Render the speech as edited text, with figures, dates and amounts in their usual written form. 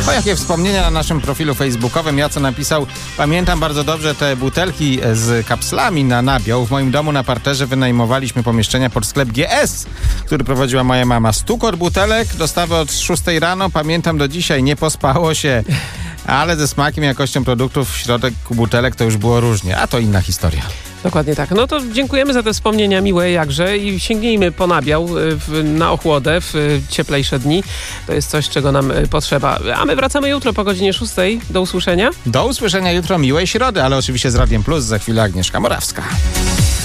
O, jakie wspomnienia na naszym profilu facebookowym. Jaco napisał: pamiętam bardzo dobrze te butelki z kapslami na nabiał. W moim domu na parterze wynajmowaliśmy pomieszczenia pod sklep GS, który prowadziła moja mama. Stukor butelek, dostawy od 6 rano. Pamiętam do dzisiaj, nie pospało się. Ale ze smakiem, jakością produktów w środku butelek to już było różnie. A to inna historia. Dokładnie tak. No to dziękujemy za te wspomnienia miłe jakże i sięgnijmy po nabiał na ochłodę w cieplejsze dni. To jest coś, czego nam potrzeba. A my wracamy jutro po godzinie 6. Do usłyszenia. Do usłyszenia jutro, miłej środy, ale oczywiście z Radiem Plus. Za chwilę Agnieszka Morawska.